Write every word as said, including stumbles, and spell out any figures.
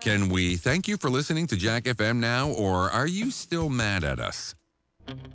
Can we thank you for listening to Jack F M now, or are you still mad at us?